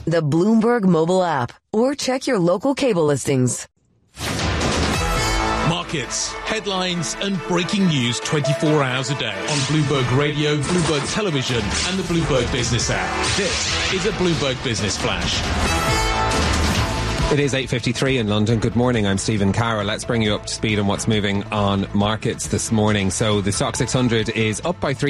the Bloomberg mobile app, or check your local cable listings. Markets, headlines and breaking news 24 hours a day on Bloomberg Radio, Bloomberg Television and the Bloomberg Business app. This is a Bloomberg Business Flash. It is 8:53 in London. Good morning, I'm Stephen Carroll. Let's bring you up to speed on what's moving on markets this morning. So the Stoxx 600 is up by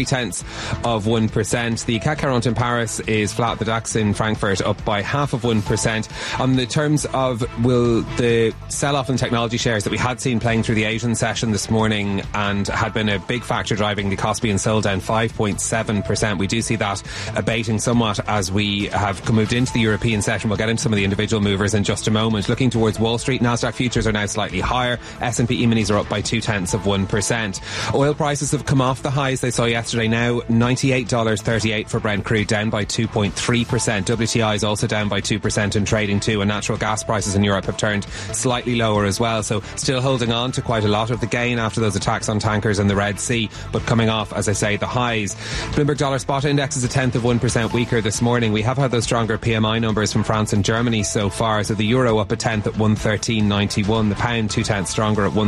0.3%. The CAC 40 in Paris is flat. The DAX in Frankfurt up by 0.5%. On the terms of will the sell-off in technology shares that we had seen playing through the Asian session this morning and had been a big factor driving the Kospi and Seoul down 5.7%. We do see that abating somewhat as we have moved into the European session. We'll get into some of the individual movers in just a moment. Looking towards Wall Street, Nasdaq futures are now slightly higher. S&P E-minis are up by 0.2%. Oil prices have come off the highs they saw yesterday, now $98.38 for Brent crude, down by 2.3%. WTI is also down by 2% in trading too, and natural gas prices in Europe have turned slightly lower as well, so still holding on to quite a lot of the gain after those attacks on tankers in the Red Sea, but coming off, as I say, the highs. Bloomberg dollar spot index is 0.1% weaker this morning. We have had those stronger PMI numbers from France and Germany so far, so the euro up 1/10 at 113.91. The pound 0.2 stronger at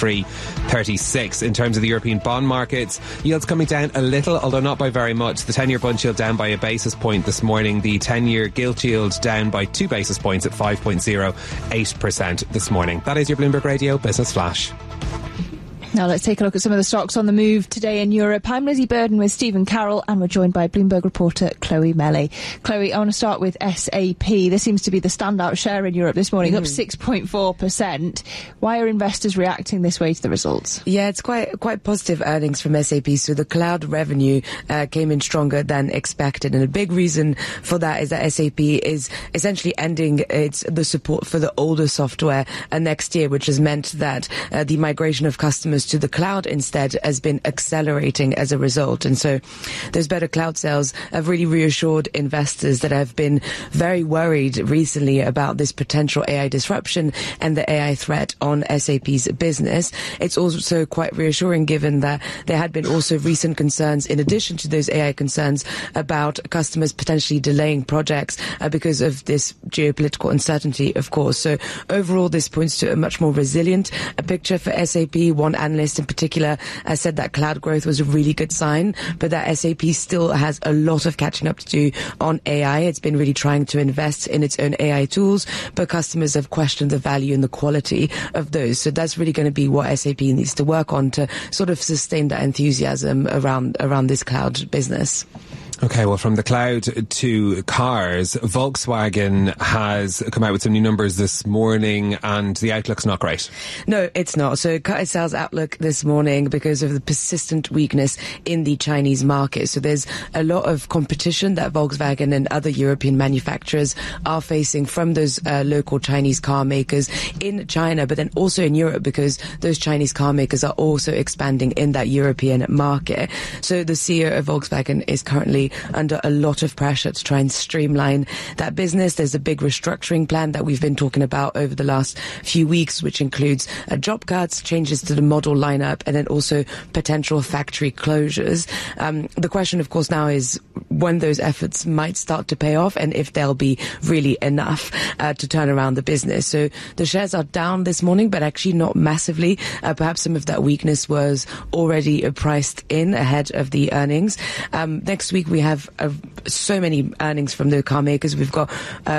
133.36. In terms of the European bond markets, yields coming down a little, although not by very much. The 10-year bund yield down by a basis point this morning. The 10-year gilt yield down by 2 basis points at 5.08% this morning. That is your Bloomberg Radio Business Flash. Now let's take a look at some of the stocks on the move today in Europe. I'm Lizzie Burden with Stephen Carroll, and we're joined by Bloomberg reporter Chloe Melly. Chloe, I want to start with SAP. This seems to be the standout share in Europe this morning, up 6.4%. Why are investors reacting this way to the results? Yeah, it's quite positive earnings from SAP. So the cloud revenue came in stronger than expected, and a big reason for that is that SAP is essentially ending the support for the older software next year, which has meant that the migration of customers to the cloud instead has been accelerating as a result. And so those better cloud sales have really reassured investors that have been very worried recently about this potential AI disruption and the AI threat on SAP's business. It's also quite reassuring given that there had been also recent concerns, in addition to those AI concerns, about customers potentially delaying projects because of this geopolitical uncertainty, of course. So overall, this points to a much more resilient picture for SAP. One analyst in particular said that cloud growth was a really good sign, but that SAP still has a lot of catching up to do on AI. It's been really trying to invest in its own AI tools, but customers have questioned the value and the quality of those. So that's really going to be what SAP needs to work on to sort of sustain that enthusiasm around this cloud business. Okay, well, from the cloud to cars, Volkswagen has come out with some new numbers this morning, and the outlook's not great. No, it's not. So it cut its sales outlook this morning because of the persistent weakness in the Chinese market. So there's a lot of competition that Volkswagen and other European manufacturers are facing from those local Chinese car makers in China, but then also in Europe, because those Chinese car makers are also expanding in that European market. So the CEO of Volkswagen is currently under a lot of pressure to try and streamline that business. There's a big restructuring plan that we've been talking about over the last few weeks, which includes job cuts, changes to the model lineup, and then also potential factory closures. The question, of course, now is when those efforts might start to pay off and if they'll be really enough to turn around the business. So the shares are down this morning, but actually not massively. Perhaps some of that weakness was already priced in ahead of the earnings. Next week we have so many earnings from the car makers. We've got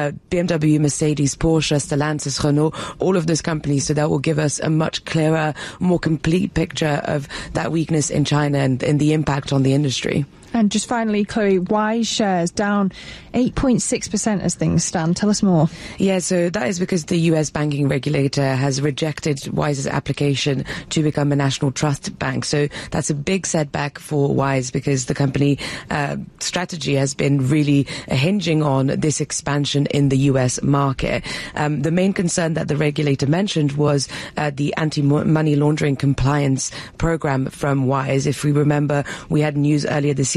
BMW, Mercedes, Porsche, Stellantis, Renault, all of those companies. So that will give us a much clearer, more complete picture of that weakness in China and the impact on the industry. And just finally, Chloe, Wise shares down 8.6% as things stand. Tell us more. Yeah, so that is because the US banking regulator has rejected Wise's application to become a national trust bank. So that's a big setback for Wise because the company strategy has been really hinging on this expansion in the US market. The main concern that the regulator mentioned was the anti-money laundering compliance program from Wise. If we remember, we had news earlier this year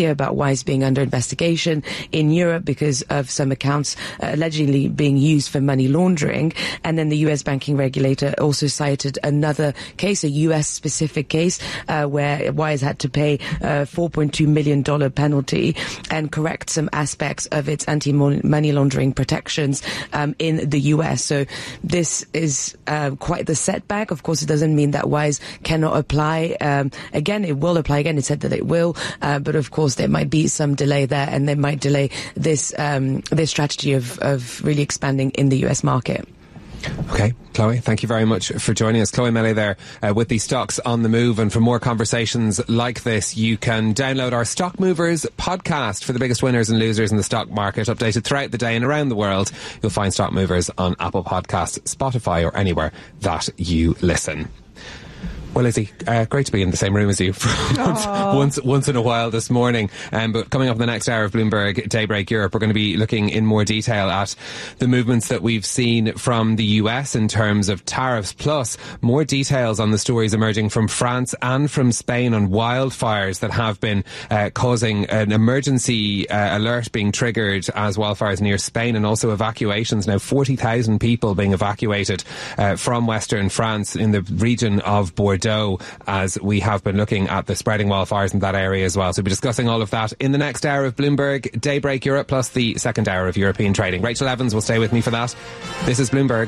year about Wise being under investigation in Europe because of some accounts allegedly being used for money laundering. And then the US banking regulator also cited another case, a US specific case, where Wise had to pay a $4.2 million penalty and correct some aspects of its anti-money laundering protections in the US. So this is quite the setback. Of course, it doesn't mean that Wise cannot apply again. It will apply again. It said that it will, but of course there might be some delay there, and they might delay this strategy of really expanding in the US market. Okay, Chloe, thank you very much for joining us. Chloe Melly there with the Stocks on the Move. And for more conversations like this, you can download our Stock Movers podcast for the biggest winners and losers in the stock market, updated throughout the day and around the world. You'll find Stock Movers on Apple Podcasts, Spotify, or anywhere that you listen. Well, Lizzie, great to be in the same room as you for once in a while this morning. But coming up in the next hour of Bloomberg Daybreak Europe, we're going to be looking in more detail at the movements that we've seen from the US in terms of tariffs, plus more details on the stories emerging from France and from Spain on wildfires that have been causing an emergency alert being triggered as wildfires near Spain, and also evacuations. Now 40,000 people being evacuated from western France in the region of Bordeaux, as we have been looking at the spreading wildfires in that area as well. So we'll be discussing all of that in the next hour of Bloomberg Daybreak Europe, plus the second hour of European trading. Rachel Evans will stay with me for that. This is Bloomberg.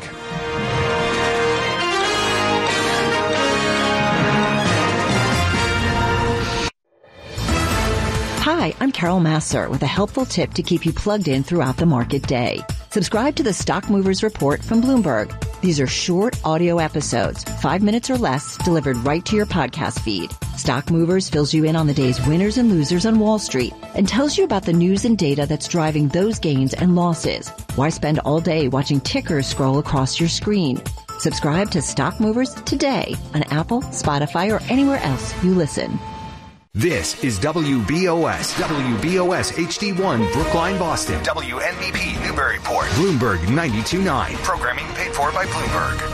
Hi, I'm Carol Masser with a helpful tip to keep you plugged in throughout the market day. Subscribe to the Stock Movers Report from Bloomberg. These are short audio episodes, 5 minutes or less, delivered right to your podcast feed. Stock Movers fills you in on the day's winners and losers on Wall Street and tells you about the news and data that's driving those gains and losses. Why spend all day watching tickers scroll across your screen? Subscribe to Stock Movers today on Apple, Spotify, or anywhere else you listen. This is WBOS HD1 Brookline, Boston. WNBP Newburyport. Bloomberg 92.9. Programming paid for by Bloomberg.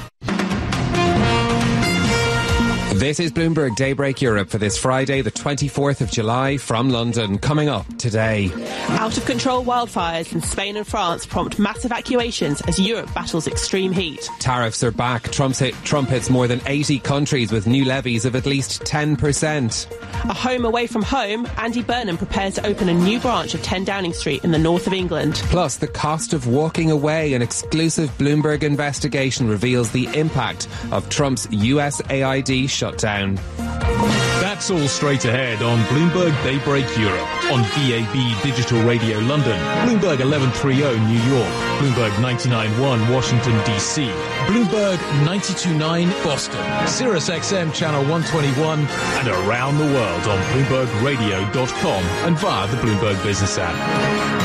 This is Bloomberg Daybreak Europe for this Friday, the 24th of July, from London. Coming up today. Out-of-control wildfires in Spain and France prompt mass evacuations as Europe battles extreme heat. Tariffs are back. Trump hits more than 80 countries with new levies of at least 10%. A home away from home, Andy Burnham prepares to open a new branch of 10 Downing Street in the north of England. Plus, the cost of walking away. An exclusive Bloomberg investigation reveals the impact of Trump's USAID shutdown. That's all straight ahead on Bloomberg Daybreak Europe, on DAB Digital Radio London, Bloomberg 1130 New York, Bloomberg 99.1 Washington DC, Bloomberg 92.9 Boston, Sirius XM Channel 121, and around the world on BloombergRadio.com and via the Bloomberg Business app.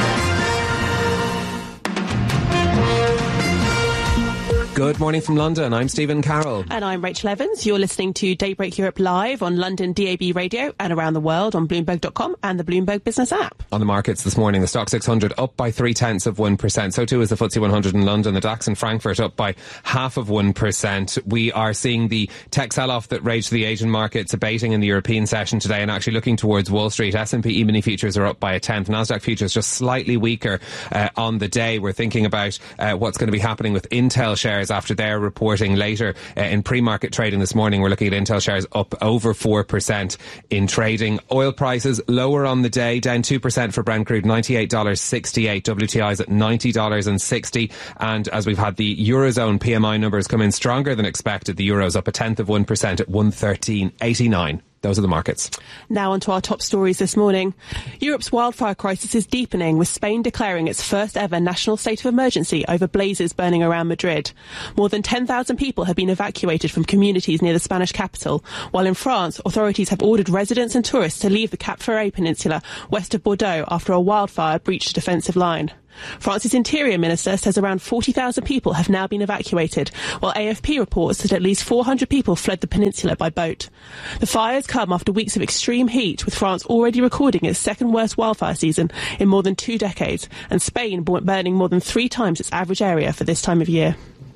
Good morning from London. I'm Stephen Carroll. And I'm Rachel Evans. You're listening to Daybreak Europe live on London DAB Radio and around the world on Bloomberg.com and the Bloomberg Business app. On the markets this morning, the Stock 600 up by 0.3%. So too is the FTSE 100 in London. The DAX in Frankfurt up by 0.5%. We are seeing the tech sell-off that raged the Asian markets abating in the European session today, and actually looking towards Wall Street. S&P E-mini futures are up by 0.1. Nasdaq futures just slightly weaker on the day. We're thinking about what's going to be happening with Intel shares after their reporting later in pre-market trading this morning. We're looking at Intel shares up over 4% in trading. Oil prices lower on the day, down 2% for Brent crude, $98.68. WTI's at $90.60. And as we've had the Eurozone PMI numbers come in stronger than expected, the Euro's up 0.1% at 113.89. Those are the markets. Now on to our top stories this morning. Europe's wildfire crisis is deepening, with Spain declaring its first ever national state of emergency over blazes burning around Madrid. More than 10,000 people have been evacuated from communities near the Spanish capital, while in France, authorities have ordered residents and tourists to leave the Cap Ferret Peninsula west of Bordeaux after a wildfire breached a defensive line. France's Interior Minister says around 40,000 people have now been evacuated, while AFP reports that at least 400 people fled the peninsula by boat. The fires come after weeks of extreme heat, with France already recording its second worst wildfire season in more than 2 decades, and Spain burning more than 3 times its average area for this time of year.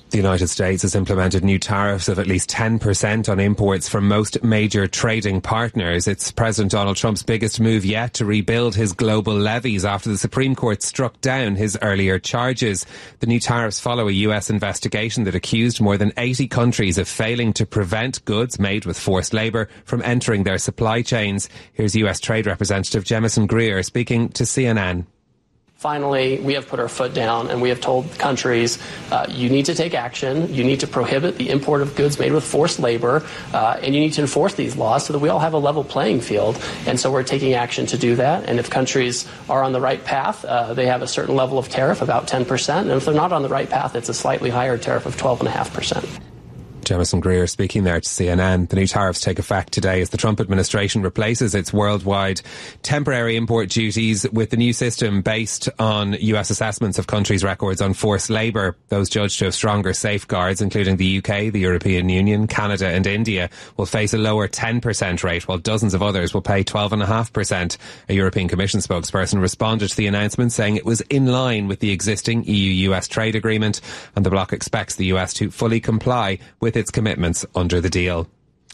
The United States has implemented new tariffs of at least 10% on imports from most major trading partners. It's President Donald Trump's biggest move yet to rebuild his global levies after the Supreme Court struck down his earlier charges. The new tariffs follow a US investigation that accused more than 80 countries of failing to prevent goods made with forced labour from entering their supply chains. Here's US Trade Representative Jemison Greer speaking to CNN. Finally, we have put our foot down and we have told countries, you need to take action, you need to prohibit the import of goods made with forced labor, and you need to enforce these laws so that we all have a level playing field. And so we're taking action to do that. And if countries are on the right path, they have a certain level of tariff, about 10%. And if they're not on the right path, it's a slightly higher tariff of 12.5%. Jemison Greer speaking there to CNN. The new tariffs take effect today as the Trump administration replaces its worldwide temporary import duties with the new system based on US assessments of countries' records on forced labour. Those judged to have stronger safeguards, including the UK, the European Union, Canada and India, will face a lower 10% rate, while dozens of others will pay 12.5%. A European Commission spokesperson responded to the announcement, saying it was in line with the existing EU-US trade agreement, and the bloc expects the US to fully comply with its commitments under the deal.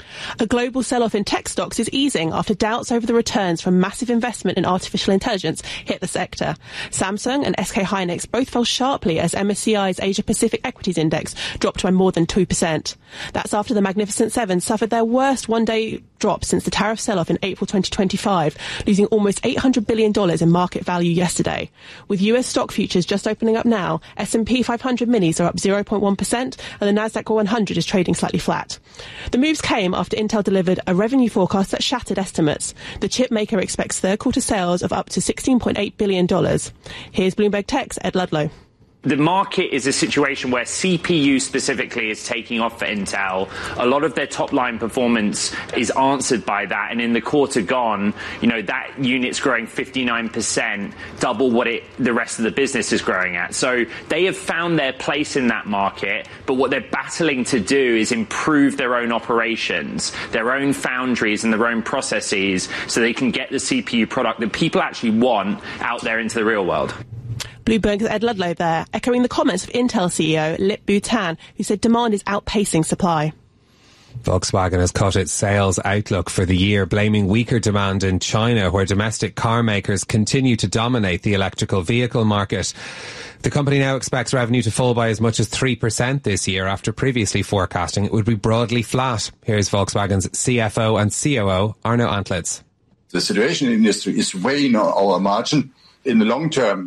A global sell-off in tech stocks is easing after doubts over the returns from massive investment in artificial intelligence hit the sector. Samsung and SK Hynix both fell sharply as MSCI's Asia-Pacific Equities Index dropped by more than 2%. That's after the Magnificent Seven suffered their worst one-day drop since the tariff sell-off in April 2025, losing almost $800 billion in market value yesterday. With US stock futures just opening up now, S&P 500 minis are up 0.1% and the Nasdaq 100 is trading slightly flat. The moves came after Intel delivered a revenue forecast that shattered estimates. The chip maker expects third quarter sales of up to $16.8 billion. Here's Bloomberg Tech's Ed Ludlow. The market is a situation where CPU specifically is taking off for Intel. A lot of their top line performance is answered by that. And in the quarter gone, that unit's growing 59%, double what the rest of the business is growing at. So they have found their place in that market. But what they're battling to do is improve their own operations, their own foundries and their own processes so they can get the CPU product that people actually want out there into the real world. Bloomberg's Ed Ludlow there, echoing the comments of Intel CEO Lip-Bu Tan, who said demand is outpacing supply. Volkswagen has cut its sales outlook for the year, blaming weaker demand in China, where domestic car makers continue to dominate the electrical vehicle market. The company now expects revenue to fall by as much as 3% this year, after previously forecasting it would be broadly flat. Here's Volkswagen's CFO and COO, Arno Antlitz. The situation in the industry is weighing on our margin. In the long term,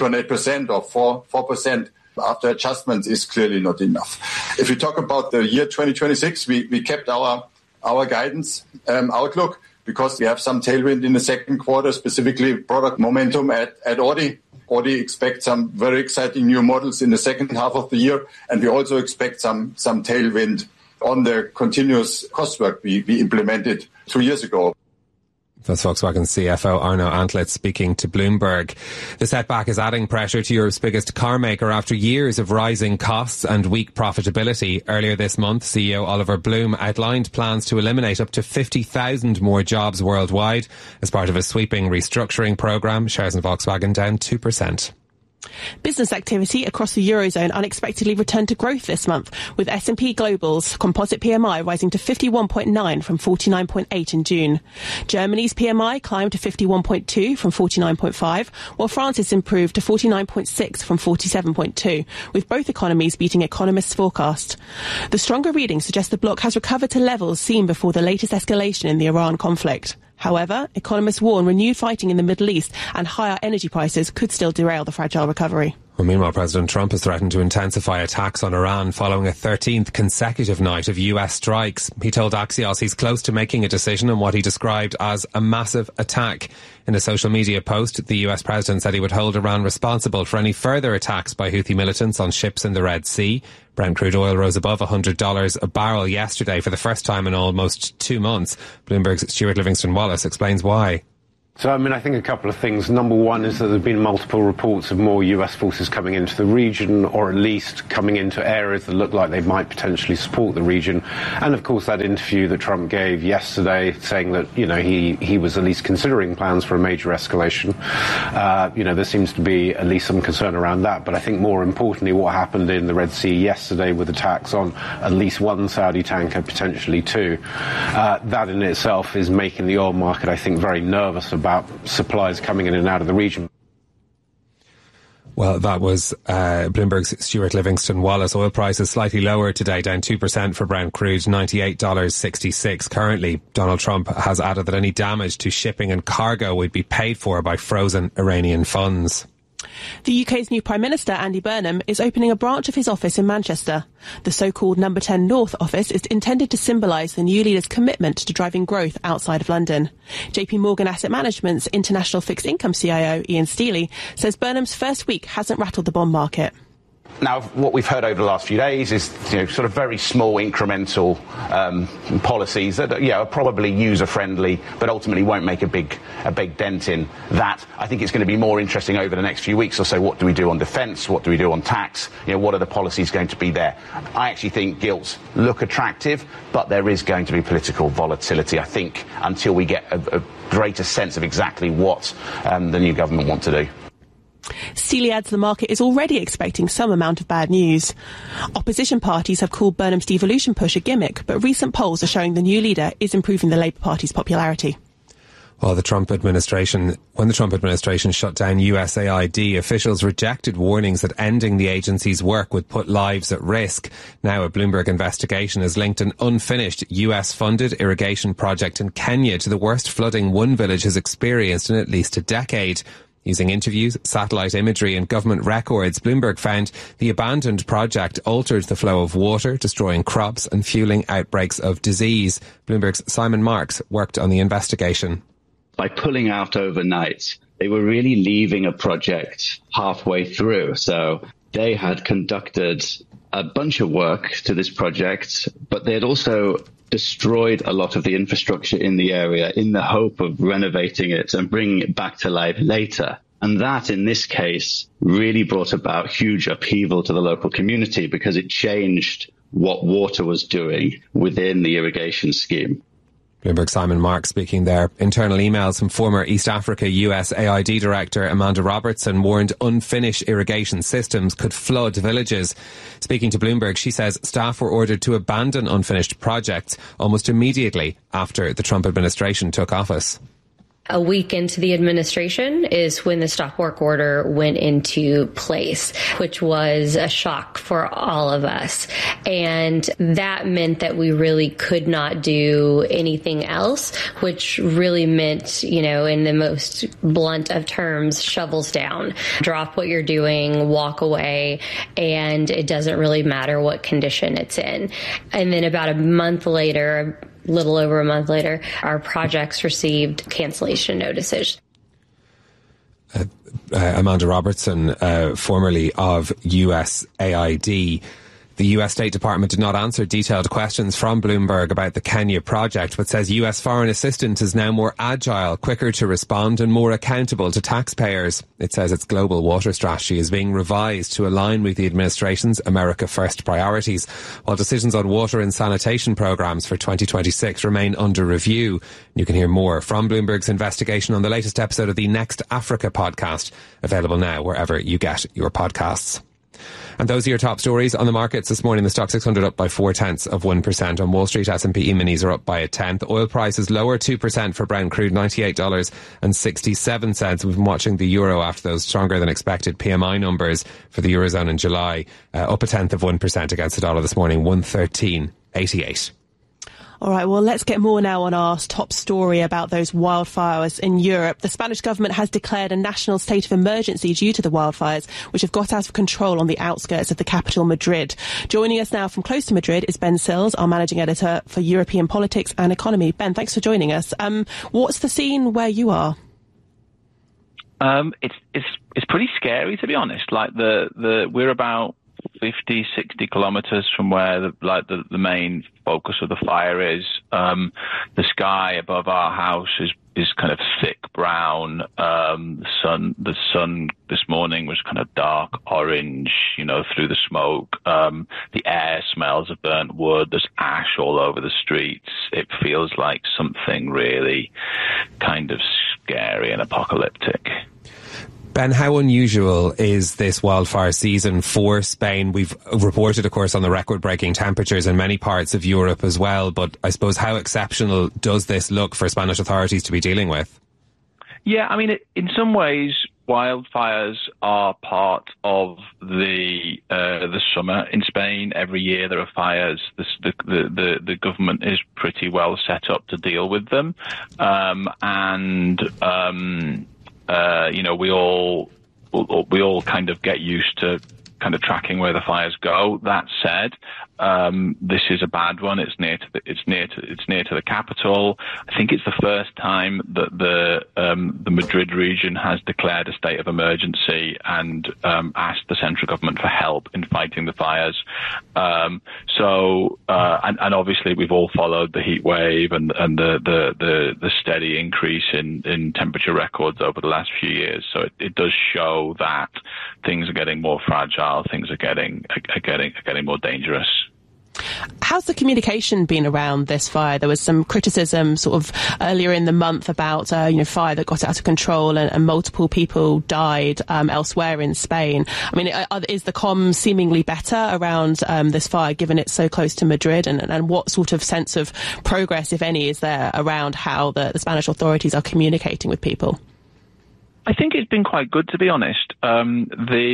3.8% or 4% after adjustments is clearly not enough. If we talk about the year 2026, we kept our guidance outlook because we have some tailwind in the second quarter, specifically product momentum at Audi. Audi expects some very exciting new models in the second half of the year, and we also expect some tailwind on the continuous cost work we implemented 2 years ago. That's Volkswagen CFO Arno Antlitz speaking to Bloomberg. The setback is adding pressure to Europe's biggest car maker after years of rising costs and weak profitability. Earlier this month, CEO Oliver Blume outlined plans to eliminate up to 50,000 more jobs worldwide as part of a sweeping restructuring programme. Shares in Volkswagen down 2%. Business activity across the Eurozone unexpectedly returned to growth this month, with S&P Global's composite PMI rising to 51.9 from 49.8 in June. Germany's PMI climbed to 51.2 from 49.5, while France's improved to 49.6 from 47.2, with both economies beating economists' forecast. The stronger reading suggests the bloc has recovered to levels seen before the latest escalation in the Iran conflict. However, economists warn renewed fighting in the Middle East and higher energy prices could still derail the fragile recovery. Well, meanwhile, President Trump has threatened to intensify attacks on Iran following a 13th consecutive night of US strikes. He told Axios he's close to making a decision on what he described as a massive attack. In a social media post, the US president said he would hold Iran responsible for any further attacks by Houthi militants on ships in the Red Sea. Brent crude oil rose above $100 a barrel yesterday for the first time in almost 2 months. Bloomberg's Stuart Livingston-Wallace explains why. So, I think a couple of things. Number one is that there have been multiple reports of more US forces coming into the region, or at least coming into areas that look like they might potentially support the region. And, of course, that interview that Trump gave yesterday saying that, he was at least considering plans for a major escalation. There seems to be at least some concern around that. But I think more importantly, what happened in the Red Sea yesterday with attacks on at least one Saudi tanker, potentially two, that in itself is making the oil market, I think, very nervous about supplies coming in and out of the region. Well, that was Bloomberg's Stuart Livingston Wallace. Oil prices slightly lower today, down 2% for Brent crude, $98.66 currently. Donald Trump has added that any damage to shipping and cargo would be paid for by frozen Iranian funds. The UK's new Prime Minister, Andy Burnham, is opening a branch of his office in Manchester. The so-called Number 10 North office is intended to symbolise the new leader's commitment to driving growth outside of London. JP Morgan Asset Management's international fixed income CIO, Ian Stealey, says Burnham's first week hasn't rattled the bond market. Now, what we've heard over the last few days is, sort of very small incremental policies that are probably user-friendly, but ultimately won't make a big dent in that. I think it's going to be more interesting over the next few weeks or so. What do we do on defence? What do we do on tax? What are the policies going to be there? I actually think gilts look attractive, but there is going to be political volatility, I think, until we get a greater sense of exactly what the new government want to do. Stealey adds the market is already expecting some amount of bad news. Opposition parties have called Burnham's devolution push a gimmick, but recent polls are showing the new leader is improving the Labour Party's popularity. Well, when the Trump administration shut down USAID, officials rejected warnings that ending the agency's work would put lives at risk. Now, a Bloomberg investigation has linked an unfinished US-funded irrigation project in Kenya to the worst flooding one village has experienced in at least a decade. Using interviews, satellite imagery and government records, Bloomberg found the abandoned project altered the flow of water, destroying crops and fueling outbreaks of disease. Bloomberg's Simon Marks worked on the investigation. By pulling out overnight, they were really leaving a project halfway through. So they had conducted a bunch of work to this project, but they had also destroyed a lot of the infrastructure in the area in the hope of renovating it and bringing it back to life later. And that, in this case, really brought about huge upheaval to the local community because it changed what water was doing within the irrigation scheme. Bloomberg Simon Marks speaking there. Internal emails from former East Africa USAID Director Amanda Robertson warned unfinished irrigation systems could flood villages. Speaking to Bloomberg, she says staff were ordered to abandon unfinished projects almost immediately after the Trump administration took office. A week into the administration is when the stop work order went into place, which was a shock for all of us. And that meant that we really could not do anything else, which really meant, in the most blunt of terms, shovels down. Drop what you're doing, walk away, and it doesn't really matter what condition it's in. And then about a month later, little over a month later, our projects received cancellation notices. Amanda Robertson, formerly of USAID. The US State Department did not answer detailed questions from Bloomberg about the Kenya project, but says US foreign assistance is now more agile, quicker to respond and more accountable to taxpayers. It says its global water strategy is being revised to align with the administration's America First priorities, while decisions on water and sanitation programs for 2026 remain under review. You can hear more from Bloomberg's investigation on the latest episode of the Next Africa podcast, available now wherever you get your podcasts. And those are your top stories on the markets this morning. The Stock 600 up by 0.4% on Wall Street. S&P E-minis are up by 0.1. Oil prices lower 2% for Brent crude, $98.67. We've been watching the euro after those stronger than expected PMI numbers for the Eurozone in July. Up 0.1% against the dollar this morning, 113.88. All right, well, let's get more now on our top story about those wildfires in Europe. The Spanish government has declared a national state of emergency due to the wildfires, which have got out of control on the outskirts of the capital, Madrid. Joining us now from close to Madrid is Ben Sills, our managing editor for European politics and economy. Ben, thanks for joining us. What's the scene where you are? It's pretty scary, to be honest. Like we're about 50, 60 kilometers from where the main focus of the fire is. The sky above our house kind of thick brown. The sun this morning was kind of dark orange, through the smoke. The air smells of burnt wood. There's ash all over the streets. It feels like something really kind of scary and apocalyptic. Ben, how unusual is this wildfire season for Spain? We've reported, of course, on the record-breaking temperatures in many parts of Europe as well, but I suppose how exceptional does this look for Spanish authorities to be dealing with? Yeah, I mean, in some ways, wildfires are part of the summer in Spain. Every year there are fires. The government is pretty well set up to deal with them, we all kind of get used to kind of tracking where the fires go. That said, this is a bad one. It's near to the capital. I think it's the first time that the Madrid region has declared a state of emergency and asked the central government for help in fighting the fires. And obviously we've all followed the heat wave and the steady increase in temperature records over the last few years. So it does show that things are getting more fragile. Things are getting more dangerous. How's the communication been around this fire? There was some criticism sort of earlier in the month about fire that got out of control and multiple people died elsewhere in Spain. I mean, is the comm seemingly better around this fire, given it's so close to Madrid? And what sort of sense of progress, if any, is there around how the Spanish authorities are communicating with people? I think it's been quite good, to be honest. One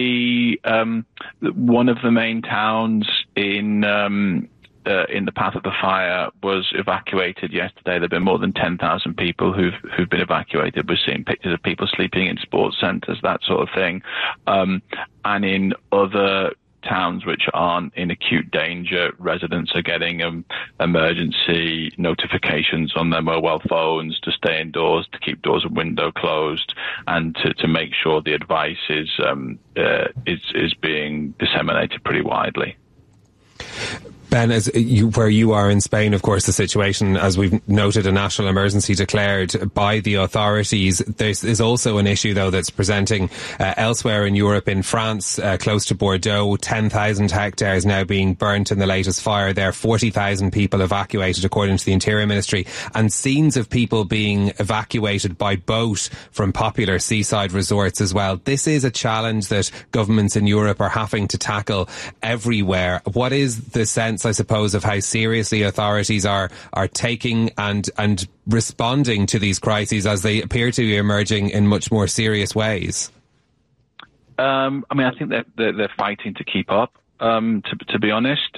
of the main towns in the path of the fire was evacuated yesterday. There've been more than 10,000 people who've been evacuated. We're seeing pictures of people sleeping in sports centres, that sort of thing. And in other towns which aren't in acute danger, residents are getting emergency notifications on their mobile phones to stay indoors, to keep doors and windows closed, and to make sure the advice is being disseminated pretty widely. Ben, where you are in Spain, of course, the situation, as we've noted, a national emergency declared by the authorities. There's also an issue, though, that's presenting elsewhere in Europe. In France, close to Bordeaux, 10,000 hectares now being burnt in the latest fire there. 40,000 people evacuated, according to the Interior Ministry, and scenes of people being evacuated by boat from popular seaside resorts as well. This is a challenge that governments in Europe are having to tackle everywhere. What is the sense, I suppose, of how seriously authorities are taking and responding to these crises as they appear to be emerging in much more serious ways? I mean, I think they're fighting to keep up. To be honest,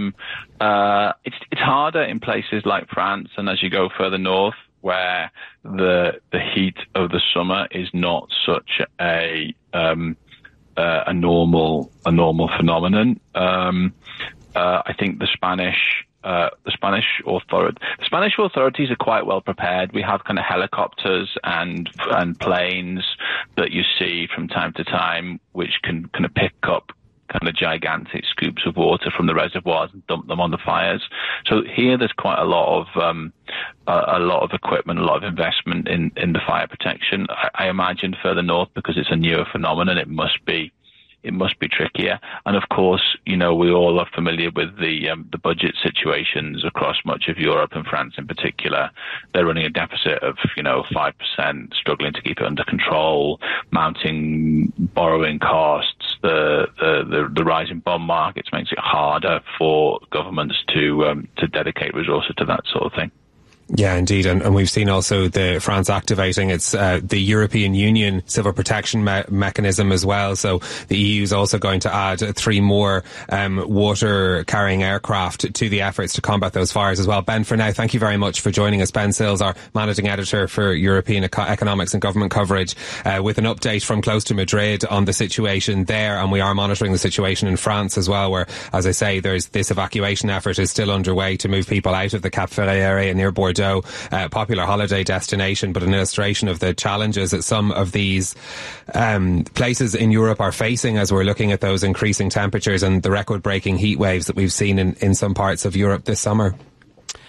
it's harder in places like France, and as you go further north, where the heat of the summer is not such a normal phenomenon. I think the Spanish authorities are quite well prepared. We have kind of helicopters and planes that you see from time to time, which can kind of pick up kind of gigantic scoops of water from the reservoirs and dump them on the fires. So here there's quite a lot of equipment, a lot of investment in the fire protection. I imagine further north, because it's a newer phenomenon, it must be trickier. And of course, we all are familiar with the budget situations across much of Europe, and France in particular. They're running a deficit of 5%, struggling to keep it under control, mounting borrowing costs. The rise in bond markets makes it harder for governments to dedicate resources to that sort of thing. Yeah, indeed. And we've seen also France activating its the European Union civil protection mechanism as well. So the EU is also going to add 3 more water carrying aircraft to the efforts to combat those fires as well. Ben, for now, thank you very much for joining us. Ben Sills, our managing editor for European economics and government coverage, with an update from close to Madrid on the situation there. And we are monitoring the situation in France as well, where, as I say, there's this evacuation effort is still underway to move people out of the Cap Ferret area near Bordeaux. Popular holiday destination, but an illustration of the challenges that some of these places in Europe are facing as we're looking at those increasing temperatures and the record-breaking heat waves that we've seen in some parts of Europe this summer.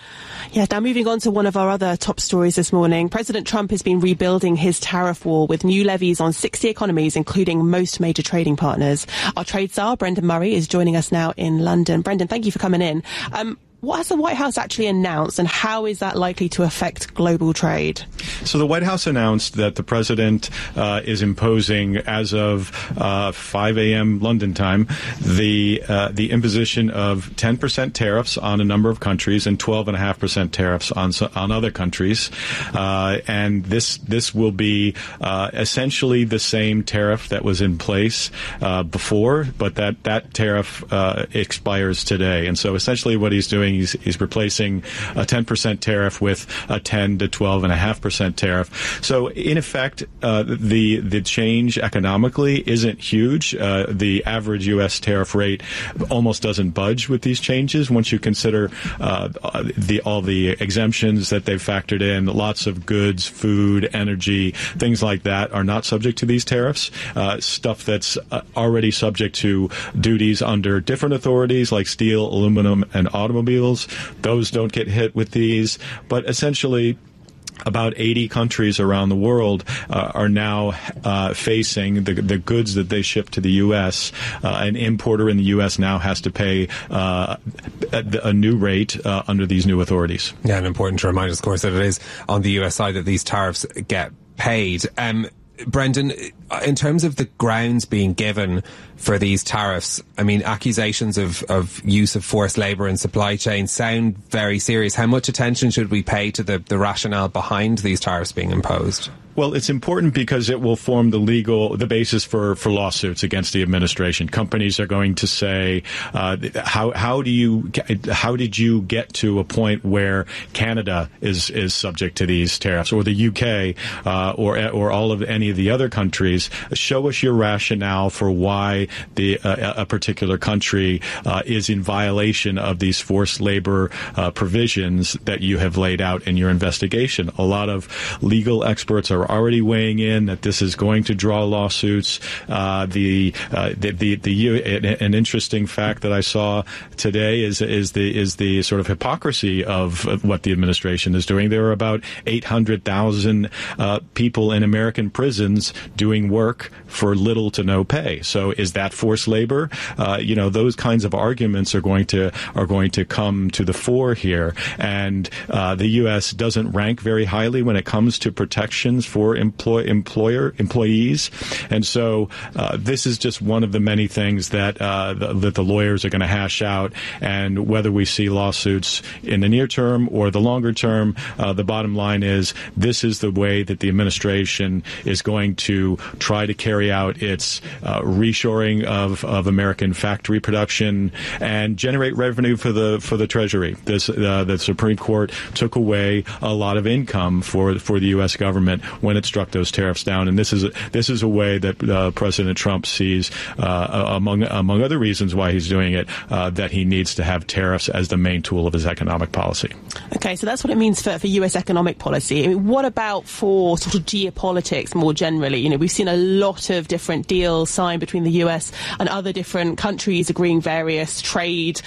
Yeah, now moving on to one of our other top stories this morning. President Trump has been rebuilding his tariff wall with new levies on 60 economies, including most major trading partners. Our trade czar, Brendan Murray, is joining us now in London. Brendan, thank you for coming in. What has the White House actually announced, and how is that likely to affect global trade? So the White House announced that the president is imposing, as of 5 a.m. London time, the imposition of 10% tariffs on a number of countries and 12.5% tariffs on other countries. And this will be essentially the same tariff that was in place before, but that tariff expires today. And so essentially what he's doing, he's replacing a 10% tariff with a 10 to 12.5% tariff. So in effect, the change economically isn't huge. The average U.S. tariff rate almost doesn't budge with these changes. Once you consider all the exemptions that they've factored in, lots of goods, food, energy, things like that are not subject to these tariffs. Stuff that's already subject to duties under different authorities like steel, aluminum, and automobiles, those don't get hit with these. But essentially, about 80 countries around the world are now facing the goods that they ship to the U.S. An importer in the U.S. now has to pay a new rate under these new authorities. Yeah, and important to remind us, of course, that it is on the U.S. side that these tariffs get paid. Brendan, in terms of the grounds being given for these tariffs, I mean, accusations of use of forced labour in supply chains sound very serious. How much attention should we pay to the rationale behind these tariffs being imposed? Well, it's important because it will form the basis for lawsuits against the administration. Companies are going to say, how did you get to a point where Canada is subject to these tariffs, or the UK, or all of any of the other countries? Show us your rationale for why a particular country is in violation of these forced labor provisions that you have laid out in your investigation. A lot of legal experts are already weighing in that this is going to draw lawsuits. An interesting fact that I saw today is the sort of hypocrisy of what the administration is doing. There are about 800,000 people in American prisons doing work for little to no pay. So is that forced labor? Those kinds of arguments are going to come to the fore here, and the U.S. doesn't rank very highly when it comes to protections for employees, and so this is just one of the many things that the lawyers are going to hash out. And whether we see lawsuits in the near term or the longer term, the bottom line is this is the way that the administration is going to try to carry out its reshoring of American factory production and generate revenue for the Treasury. The Supreme Court took away a lot of income for the U.S. government when it struck those tariffs down, and this is a way that President Trump sees, among other reasons why he's doing it, that he needs to have tariffs as the main tool of his economic policy. Okay, so that's what it means for U.S. economic policy. I mean, what about for sort of geopolitics more generally? We've seen a lot of different deals signed between the U.S. and other different countries agreeing various trade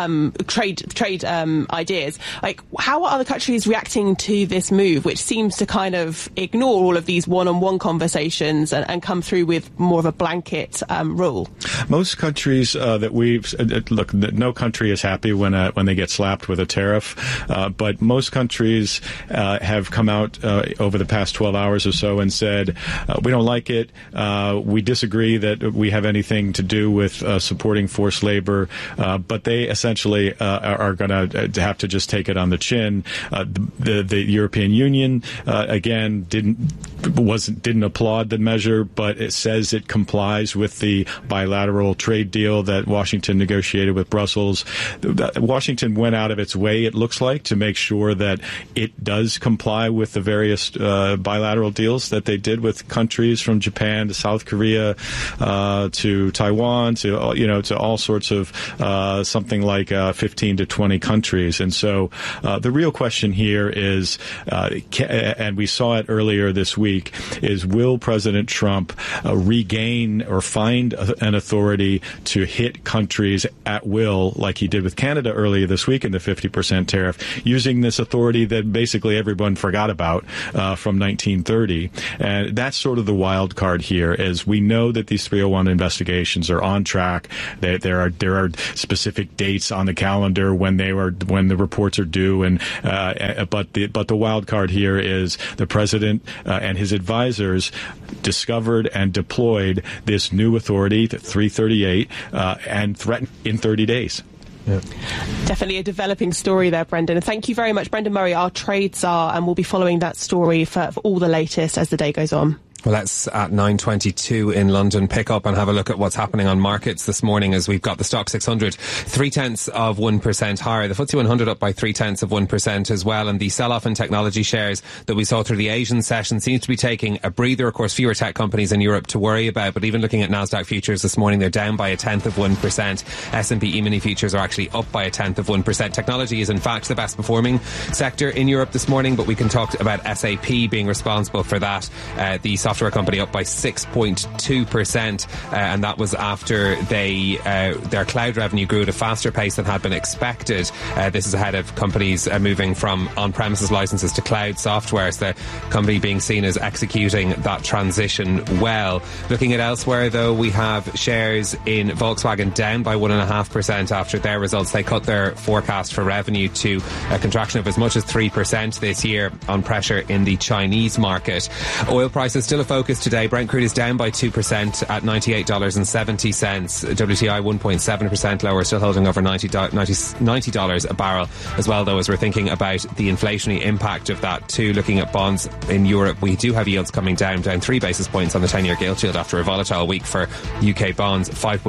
ideas. Like, how are other countries reacting to this move, which seems to kind of ignore all of these one-on-one conversations and come through with more of a blanket rule? Most countries look, no country is happy when they get slapped with a tariff, but most countries have come out over the past 12 hours or so and said, we don't like it, we disagree that we have anything to do with supporting forced labor, but they essentially are going to have to just take it on the chin. The European Union, again, didn't applaud the measure, but it says it complies with the bilateral trade deal that Washington negotiated with Brussels. Washington went out of its way, it looks like, to make sure that it does comply with the various bilateral deals that they did with countries from Japan to South Korea to Taiwan to all sorts of something like 15 to 20 countries. And so the real question here is, and we saw it earlier earlier this week is, will President Trump regain or find an authority to hit countries at will, like he did with Canada earlier this week in the 50% tariff, using this authority that basically everyone forgot about from 1930. And that's sort of the wild card here, as we know that these 301 investigations are on track. There are specific dates on the calendar when the reports are due, and but the wild card here is the president and his advisors discovered and deployed this new authority, 338, and threatened in 30 days. Yeah. Definitely a developing story there, Brendan. And thank you very much, Brendan Murray, our trade czar, and we'll be following that story for all the latest as the day goes on. Well, let's, at 9:22 in London, pick up and have a look at what's happening on markets this morning, as we've got the Stock 600 0.3% higher. The FTSE 100 up by 0.3% as well. And the sell-off in technology shares that we saw through the Asian session seems to be taking a breather. Of course, fewer tech companies in Europe to worry about. But even looking at Nasdaq futures this morning, they're down by 0.1%. S&P E-mini futures are actually up by 0.1%. Technology is, in fact, the best performing sector in Europe this morning. But we can talk about SAP being responsible for that. The software company up by 6.2%, and that was after their cloud revenue grew at a faster pace than had been expected. This is ahead of companies moving from on-premises licenses to cloud software. So the company being seen as executing that transition well. Looking at elsewhere, though, we have shares in Volkswagen down by 1.5% after their results. They cut their forecast for revenue to a contraction of as much as 3% this year on pressure in the Chinese market. Oil prices still a focus today. Brent crude is down by 2% at $98.70. WTI 1.7% lower, still holding over $90 a barrel as well, though, as we're thinking about the inflationary impact of that too. Looking at bonds in Europe, we do have yields coming down 3 basis points on the 10-year gilt yield after a volatile week for UK bonds.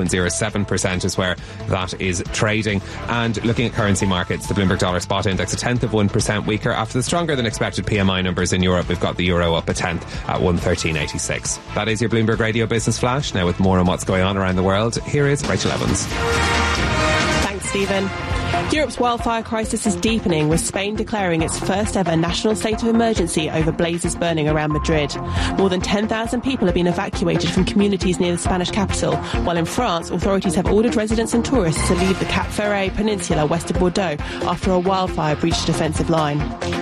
5.07% is where that is trading. And looking at currency markets, the Bloomberg Dollar Spot Index 0.1% weaker after the stronger than expected PMI numbers in Europe. We've got the euro up 0.1 at 113.86. That is your Bloomberg Radio Business Flash. Now, with more on what's going on around the world, here is Rachel Evans. Thanks, Stephen. Europe's wildfire crisis is deepening, with Spain declaring its first ever national state of emergency over blazes burning around Madrid. More than 10,000 people have been evacuated from communities near the Spanish capital, while in France, authorities have ordered residents and tourists to leave the Cap Ferret Peninsula west of Bordeaux after a wildfire breached a defensive line.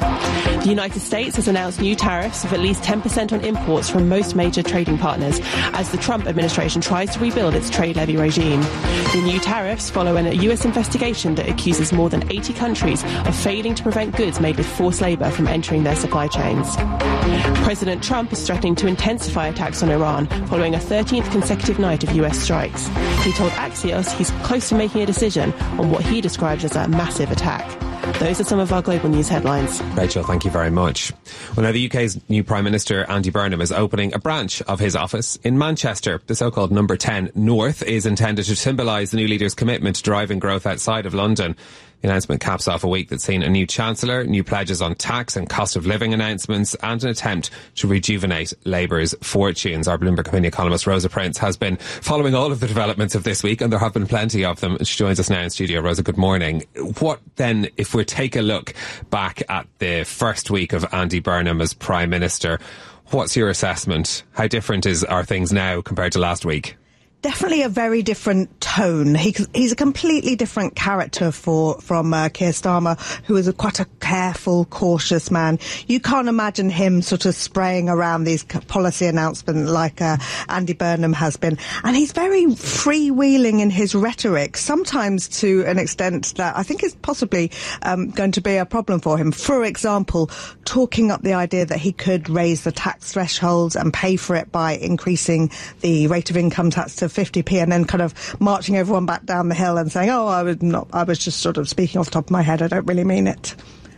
The United States has announced new tariffs of at least 10% on imports from most major trading partners as the Trump administration tries to rebuild its trade levy regime. The new tariffs follow a US investigation that accuses more than 80 countries of failing to prevent goods made with forced labour from entering their supply chains. President Trump is threatening to intensify attacks on Iran following a 13th consecutive night of US strikes. He told Axios he's close to making a decision on what he describes as a massive attack. Those are some of our global news headlines. Rachel, thank you very much. Well, now the UK's new Prime Minister, Andy Burnham, is opening a branch of his office in Manchester. The so-called Number 10 North is intended to symbolise the new leader's commitment to driving growth outside of London. The announcement caps off a week that's seen a new Chancellor, new pledges on tax and cost of living announcements, and an attempt to rejuvenate Labour's fortunes. Our Bloomberg opinion columnist Rosa Prince has been following all of the developments of this week, and there have been plenty of them. She joins us now in studio. Rosa, good morning. What then, if we take a look back at the first week of Andy Burnham as Prime Minister, what's your assessment? How different are things now compared to last week? Definitely a very different tone. He's a completely different character from Keir Starmer, who is quite a careful, cautious man. You can't imagine him sort of spraying around these policy announcements like Andy Burnham has been. And he's very freewheeling in his rhetoric, sometimes to an extent that I think is possibly going to be a problem for him. For example, talking up the idea that he could raise the tax thresholds and pay for it by increasing the rate of income tax to 50p, and then kind of marching everyone back down the hill and saying, I was just sort of speaking off the top of my head, I don't really mean it.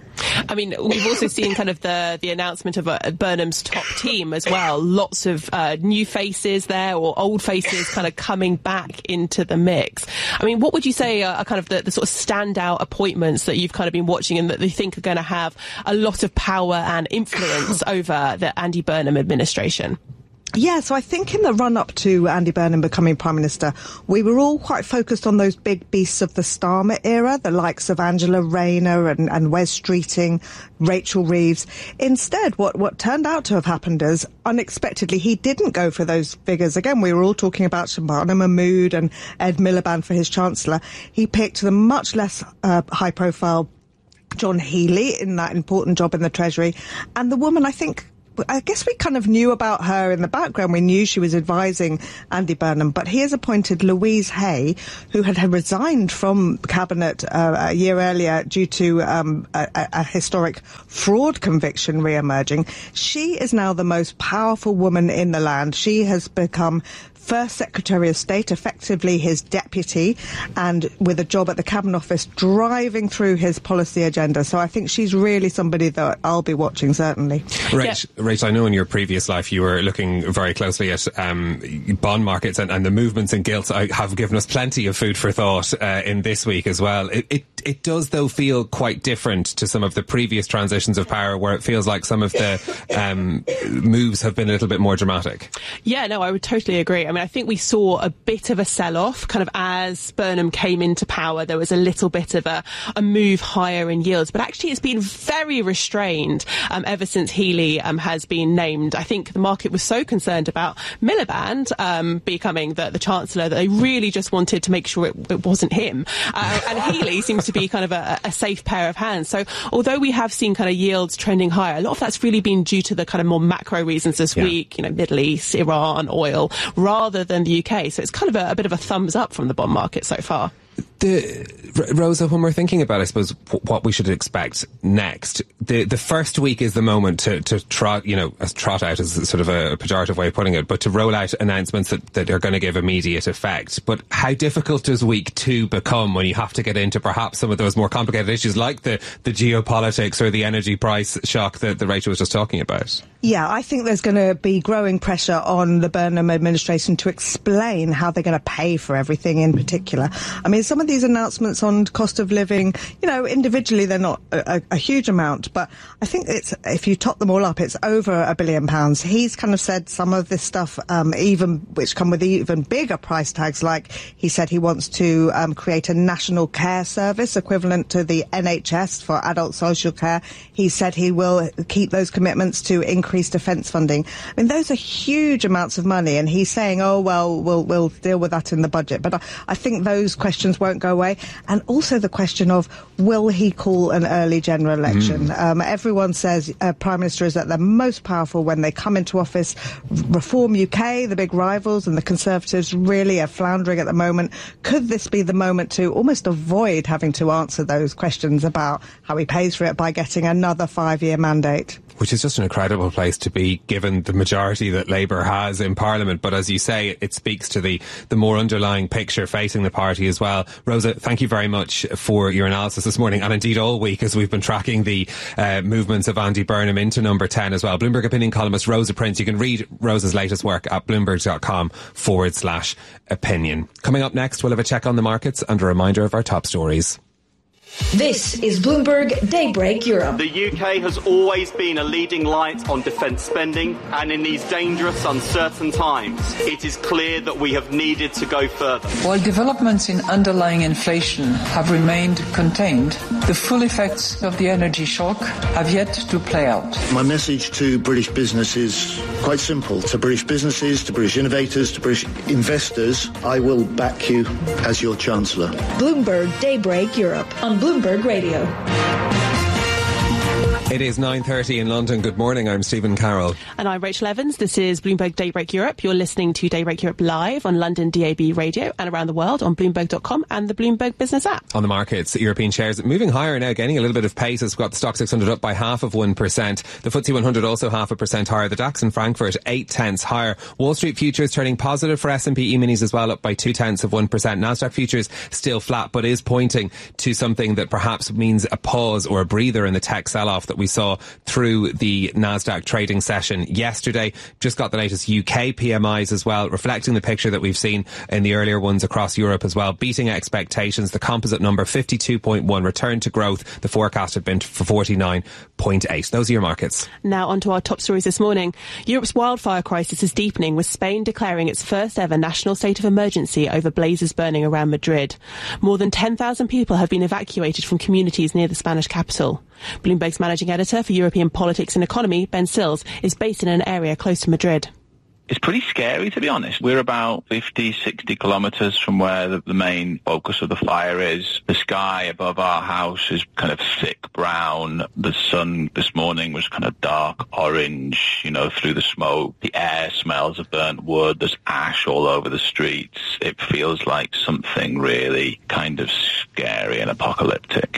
I mean, we've also seen kind of the announcement of Burnham's top team as well. Lots of new faces there, or old faces kind of coming back into the mix. I mean, what would you say are kind of the sort of standout appointments that you've kind of been watching and that you think are going to have a lot of power and influence over the Andy Burnham administration? Yeah, so I think in the run-up to Andy Burnham becoming Prime Minister, we were all quite focused on those big beasts of the Starmer era, the likes of Angela Rayner and Wes Streeting, Rachel Reeves. Instead, what turned out to have happened is, unexpectedly, he didn't go for those figures. Again, we were all talking about Shabana Mahmood and Ed Miliband for his Chancellor. He picked the much less high-profile John Healey in that important job in the Treasury. And the woman, I guess we kind of knew about her in the background. We knew she was advising Andy Burnham, but he has appointed Louise Hay, who had resigned from Cabinet a year earlier due to a historic fraud conviction re-emerging. She is now the most powerful woman in the land. She has become First Secretary of State, effectively his deputy, and with a job at the Cabinet Office driving through his policy agenda. So I think she's really somebody that I'll be watching, certainly. Rach, I know in your previous life you were looking very closely at bond markets and the movements in gilts have given us plenty of food for thought in this week as well. It does, though, feel quite different to some of the previous transitions of power where it feels like some of the moves have been a little bit more dramatic. Yeah, no, I would totally agree. I mean, I think we saw a bit of a sell-off kind of as Burnham came into power. There was a little bit of a move higher in yields, but actually it's been very restrained ever since Healey has been named. I think the market was so concerned about Miliband becoming the Chancellor that they really just wanted to make sure it wasn't him. And Healey seems to be kind of a safe pair of hands. So although we have seen kind of yields trending higher, a lot of that's really been due to the kind of more macro reasons this week, Middle East, Iran, oil, rather than the UK. So it's kind of a bit of a thumbs up from the bond market so far. Rosa, when we're thinking about, I suppose, what we should expect next, the first week is the moment to trot out is sort of a pejorative way of putting it, but to roll out announcements that are going to give immediate effect. But how difficult does week 2 become when you have to get into perhaps some of those more complicated issues like the geopolitics or the energy price shock that Rachel was just talking about? Yeah, I think there's going to be growing pressure on the Burnham administration to explain how they're going to pay for everything in particular. I mean, some of these announcements on cost of living, individually they're not a huge amount, but I think if you top them all up, it's over £1 billion. He's kind of said some of this stuff, which come with even bigger price tags, like he said he wants to create a national care service equivalent to the NHS for adult social care. He said he will keep those commitments to increase defence funding. I mean, those are huge amounts of money, and he's saying, we'll deal with that in the budget. But I think those questions won't go away. And also the question of, will he call an early general election? Everyone says Prime Minister is at their most powerful when they come into office. Reform UK, the big rivals, and the Conservatives really are floundering at the moment. Could this be the moment to almost avoid having to answer those questions about how he pays for it by getting another 5-year mandate? Which is just an incredible place to be, given the majority that Labour has in Parliament. But as you say, it speaks to the more underlying picture facing the party as well. Rosa, thank you very much for your analysis this morning, and indeed all week as we've been tracking the movements of Andy Burnham into number 10 as well. Bloomberg opinion columnist Rosa Prince. You can read Rosa's latest work at bloomberg.com/opinion. Coming up next, we'll have a check on the markets and a reminder of our top stories. This is Bloomberg Daybreak Europe. The UK has always been a leading light on defence spending, and in these dangerous, uncertain times, it is clear that we have needed to go further. While developments in underlying inflation have remained contained, the full effects of the energy shock have yet to play out. My message to British business is quite simple. To British businesses, to British innovators, to British investors, I will back you as your Chancellor. Bloomberg Daybreak Europe on Bloomberg Radio. It is 9:30 in London. Good morning. I'm Stephen Carroll. And I'm Rachel Evans. This is Bloomberg Daybreak Europe. You're listening to Daybreak Europe live on London DAB radio and around the world on Bloomberg.com and the Bloomberg Business app. On the markets, European shares moving higher now, gaining a little bit of pace. We've got the Stock 600 up by 0.5%. The FTSE 100 also 0.5% higher. The DAX in Frankfurt 0.8 higher. Wall Street futures turning positive for S&P E-minis as well, up by 0.2%. Nasdaq futures still flat, but is pointing to something that perhaps means a pause or a breather in the tech sell-off that we we saw through the Nasdaq trading session yesterday. Just got the latest UK PMIs as well, reflecting the picture that we've seen in the earlier ones across Europe as well, beating expectations. The composite number 52.1 returned to growth. The forecast had been for 49.8. Those are your markets. Now on to our top stories this morning. Europe's wildfire crisis is deepening, with Spain declaring its first ever national state of emergency over blazes burning around Madrid. More than 10,000 people have been evacuated from communities near the Spanish capital. Bloomberg's managing editor for European politics and economy, Ben Sills, is based in an area close to Madrid. It's pretty scary, to be honest. We're about 50, 60 kilometres from where the main focus of the fire is. The sky above our house is kind of thick brown. The sun this morning was kind of dark orange, through the smoke. The air smells of burnt wood. There's ash all over the streets. It feels like something really kind of scary and apocalyptic.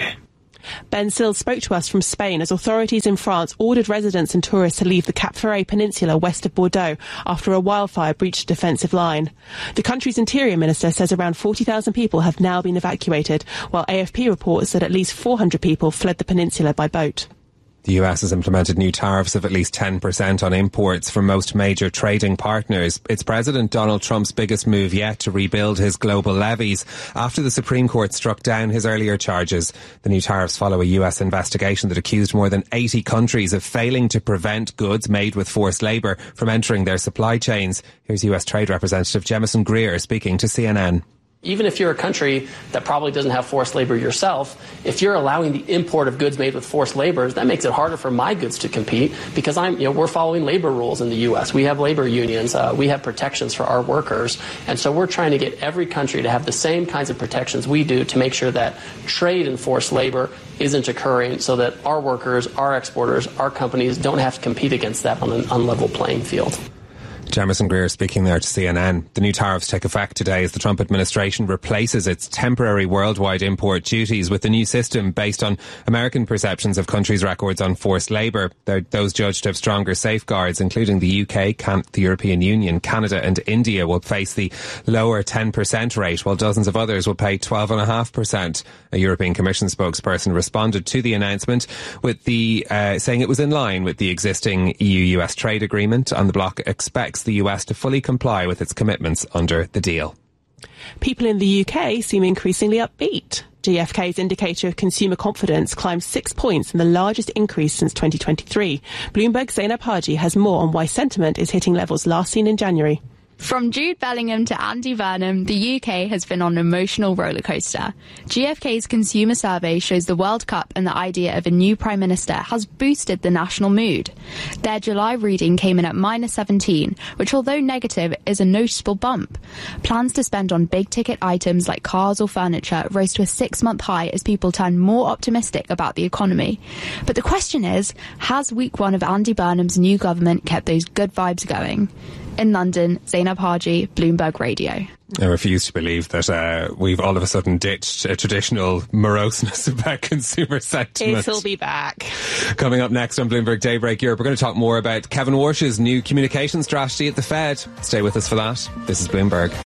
Ben Sills spoke to us from Spain as authorities in France ordered residents and tourists to leave the Cap Ferret Peninsula west of Bordeaux after a wildfire breached a defensive line. The country's interior minister says around 40,000 people have now been evacuated, while AFP reports that at least 400 people fled the peninsula by boat. The US has implemented new tariffs of at least 10% on imports from most major trading partners. It's President Donald Trump's biggest move yet to rebuild his global levies after the Supreme Court struck down his earlier charges. The new tariffs follow a US investigation that accused more than 80 countries of failing to prevent goods made with forced labour from entering their supply chains. Here's US Trade Representative Jemison Greer speaking to CNN. Even if you're a country that probably doesn't have forced labor yourself, if you're allowing the import of goods made with forced labor, that makes it harder for my goods to compete because we're following labor rules in the U.S. We have labor unions. We have protections for our workers. And so we're trying to get every country to have the same kinds of protections we do to make sure that trade in forced labor isn't occurring so that our workers, our exporters, our companies don't have to compete against that on an unlevel playing field. Jemison Greer speaking there to CNN. The new tariffs take effect today as the Trump administration replaces its temporary worldwide import duties with a new system based on American perceptions of countries' records on forced labour. Those judged to have stronger safeguards, including the UK, the European Union, Canada and India will face the lower 10% rate, while dozens of others will pay 12.5%. A European Commission spokesperson responded to the announcement with saying it was in line with the existing EU-US trade agreement, and the bloc expects the US to fully comply with its commitments under the deal. People in the UK seem increasingly upbeat. GfK's indicator of consumer confidence climbed 6 points in the largest increase since 2023. Bloomberg's Zainab Haji has more on why sentiment is hitting levels last seen in January. From Jude Bellingham to Andy Burnham, the UK has been on an emotional rollercoaster. GfK's consumer survey shows the World Cup and the idea of a new Prime Minister has boosted the national mood. Their July reading came in at -17, which, although negative, is a noticeable bump. Plans to spend on big-ticket items like cars or furniture rose to a 6-month high as people turn more optimistic about the economy. But the question is, has week one of Andy Burnham's new government kept those good vibes going? In London, Zainab Haji, Bloomberg Radio. I refuse to believe that we've all of a sudden ditched a traditional moroseness about consumer sentiment. It'll be back. Coming up next on Bloomberg Daybreak Europe, we're going to talk more about Kevin Warsh's new communication strategy at the Fed. Stay with us for that. This is Bloomberg.